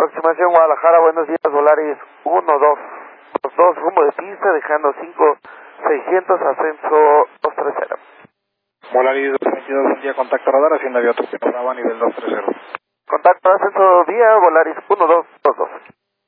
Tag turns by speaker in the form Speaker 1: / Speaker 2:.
Speaker 1: Aproximación Guadalajara, buenos días, Volaris 1-2. 2 rumbo de pista, dejando 5600, ascenso 230.
Speaker 2: Volaris 222, buen día, contacto radar, haciendo avión Bravo a nivel 230.
Speaker 1: Contacto, ascenso vía, Volaris 1-2.